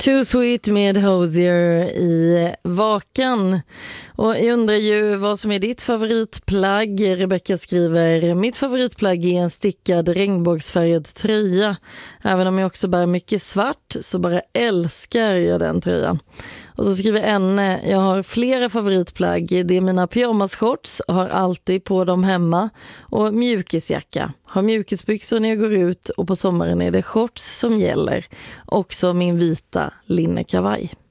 Too Sweet med Hozier i Vakan. Och jag undrar ju vad som är ditt favoritplagg. Rebecca skriver: mitt favoritplagg är en stickad regnbågsfärgad tröja. Även om jag också bär mycket svart så bara älskar jag den tröjan. Och så skriver Enne: jag har flera favoritplagg. Det är mina pyjamasshorts, har alltid på dem hemma. Och mjukisjacka. Har mjukisbyxor när jag går ut och på sommaren är det shorts som gäller. Också min vita linnekavaj.